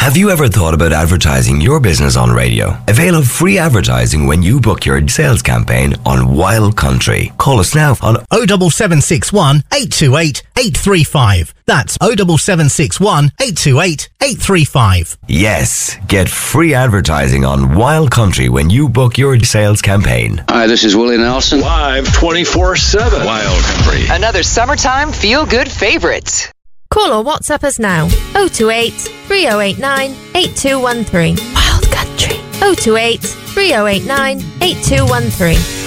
Have you ever thought about advertising your business on radio? Avail of free advertising when you book your sales campaign on Wild Country. Call us now on 07761 828 835. That's 07761 828 835. Yes, get free advertising on Wild Country when you book your sales campaign. Hi, this is Willie Nelson. Live 24/7. Wild Country. Another summertime feel-good favorite. Call or WhatsApp us now. 028 3089 8213. Wild Country. 028 3089 8213.